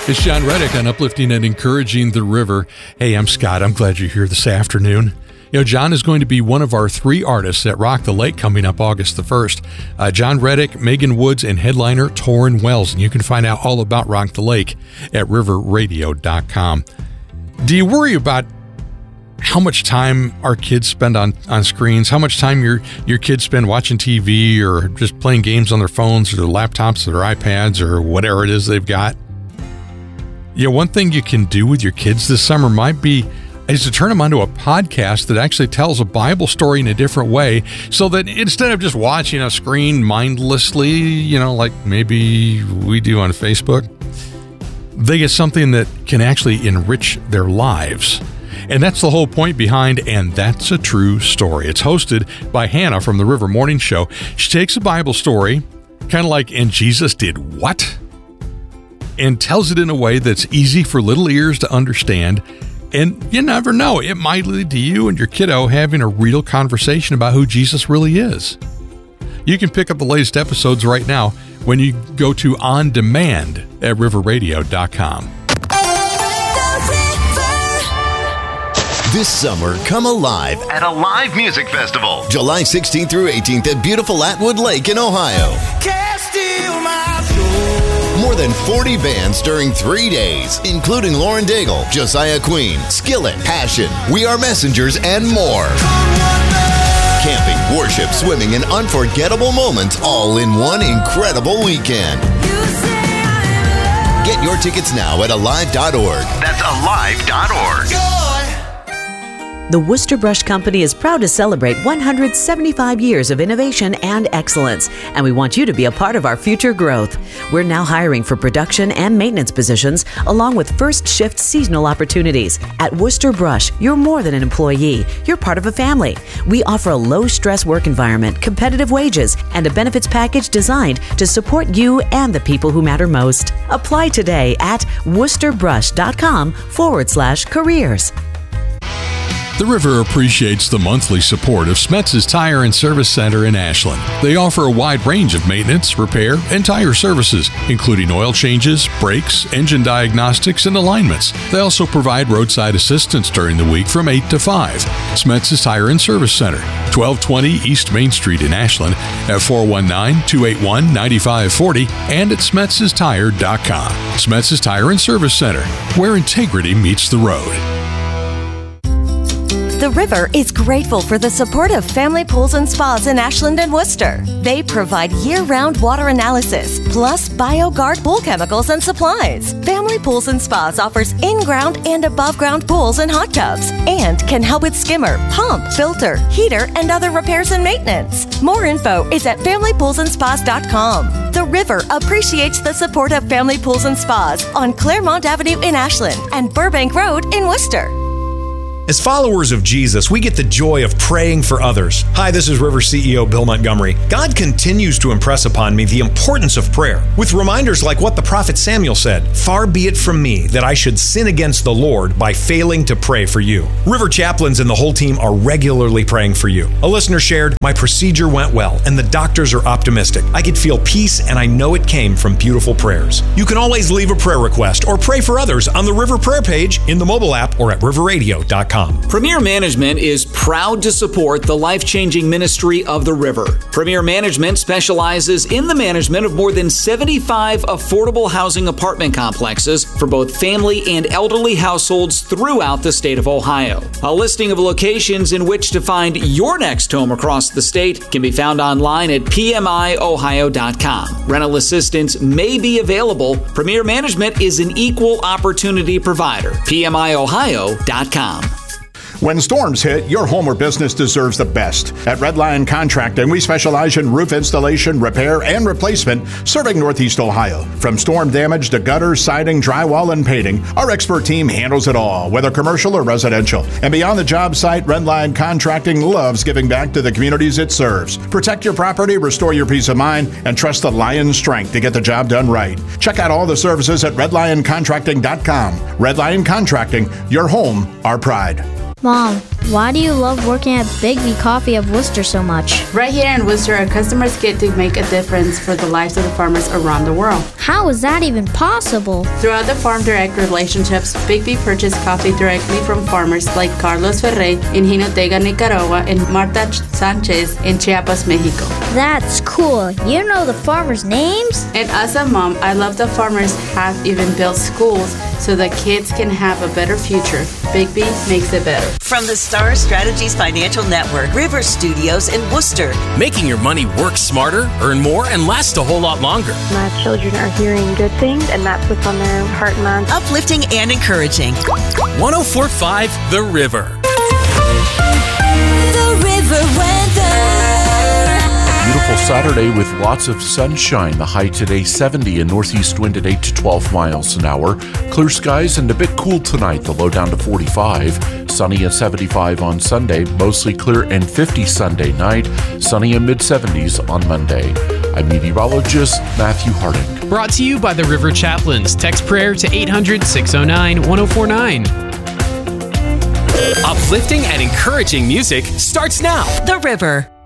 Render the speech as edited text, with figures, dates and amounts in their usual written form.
It's John Reddick on Uplifting and Encouraging the River. Hey, I'm Scott. I'm glad you're here this afternoon. You know, John is going to be one of our 3 artists at Rock the Lake coming up August the 1st. John Reddick, Megan Woods, and headliner Torrin Wells. And you can find out all about Rock the Lake at riverradio.com. Do you worry about how much time our kids spend on screens, how much time your kids spend watching TV or just playing games on their phones or their laptops or their iPads or whatever it is they've got? You know, one thing you can do with your kids this summer is to turn them onto a podcast that actually tells a Bible story in a different way, so that instead of just watching a screen mindlessly, you know, like maybe we do on Facebook, they get something that can actually enrich their lives. And that's the whole point behind And That's a True Story. It's hosted by Hannah from the River Morning Show. She takes a Bible story, kind of like And Jesus Did What? And tells it in a way that's easy for little ears to understand. And you never know, it might lead to you and your kiddo having a real conversation about who Jesus really is. You can pick up the latest episodes right now when you go to On Demand at riverradio.com. This summer, come alive at a live music festival. July 16th through 18th at beautiful Atwood Lake in Ohio. Can't steal my soul. More than 40 bands during 3 days, including Lauren Daigle, Josiah Queen, Skillet, Passion, We Are Messengers, and more. Camping, worship, swimming, and unforgettable moments all in one incredible weekend. Get your tickets now at alive.org. That's alive.org. The Worcester Brush Company is proud to celebrate 175 years of innovation and excellence, and we want you to be a part of our future growth. We're now hiring for production and maintenance positions, along with first shift seasonal opportunities. At Worcester Brush, you're more than an employee. You're part of a family. We offer a low-stress work environment, competitive wages, and a benefits package designed to support you and the people who matter most. Apply today at worcesterbrush.com/careers. The River appreciates the monthly support of Smetz's Tire and Service Center in Ashland. They offer a wide range of maintenance, repair, and tire services, including oil changes, brakes, engine diagnostics, and alignments. They also provide roadside assistance during the week from 8 to 5. Smetz's Tire and Service Center, 1220 East Main Street in Ashland, at 419-281-9540 and at Smetz'sTire.com. Smetz's Tire and Service Center, where integrity meets the road. The River is grateful for the support of Family Pools and Spas in Ashland and Worcester. They provide year-round water analysis, plus BioGuard pool chemicals and supplies. Family Pools and Spas offers in-ground and above-ground pools and hot tubs, and can help with skimmer, pump, filter, heater, and other repairs and maintenance. More info is at familypoolsandspas.com. The River appreciates the support of Family Pools and Spas on Claremont Avenue in Ashland and Burbank Road in Worcester. As followers of Jesus, we get the joy of praying for others. Hi, this is River CEO Bill Montgomery. God continues to impress upon me the importance of prayer, with reminders like what the prophet Samuel said, "Far be it from me that I should sin against the Lord by failing to pray for you." River chaplains and the whole team are regularly praying for you. A listener shared, "My procedure went well, and the doctors are optimistic. I could feel peace, and I know it came from beautiful prayers." You can always leave a prayer request or pray for others on the River Prayer page, in the mobile app, or at riverradio.com. Premier Management is proud to support the life-changing ministry of the River. Premier Management specializes in the management of more than 75 affordable housing apartment complexes for both family and elderly households throughout the state of Ohio. A listing of locations in which to find your next home across the state can be found online at pmiohio.com. Rental assistance may be available. Premier Management is an equal opportunity provider. pmiohio.com. When storms hit, your home or business deserves the best. At Red Lion Contracting, we specialize in roof installation, repair, and replacement, serving Northeast Ohio. From storm damage to gutters, siding, drywall, and painting, our expert team handles it all, whether commercial or residential. And beyond the job site, Red Lion Contracting loves giving back to the communities it serves. Protect your property, restore your peace of mind, and trust the Lion's strength to get the job done right. Check out all the services at redlioncontracting.com. Red Lion Contracting, your home, our pride. Mom, why do you love working at Biggby Coffee of Worcester so much? Right here in Worcester, our customers get to make a difference for the lives of the farmers around the world. How is that even possible? Throughout the farm direct relationships, Biggby purchased coffee directly from farmers like Carlos Ferrey in Jinotega, Nicaragua, and Marta Sanchez in Chiapas, Mexico. That's cool. You know the farmers' names? And as a mom, I love the farmers have even built schools so that kids can have a better future. Biggby makes it better. From the Star Strategies Financial Network, River Studios in Worcester. Making your money work smarter, earn more, and last a whole lot longer. My children are hearing good things, and that's what's on their heart and mind. Uplifting and encouraging. 104.5 The River. The River Weather. Beautiful Saturday with lots of sunshine. The high today 70 and northeast wind at 8 to 12 miles an hour. Clear skies and a bit cool tonight. The low down to 45. Sunny at 75 on Sunday. Mostly clear and 50 Sunday night. Sunny and mid-70s on Monday. I'm meteorologist Matthew Harding. Brought to you by the River Chaplains. Text prayer to 800-609-1049. Uplifting and encouraging music starts now. The River.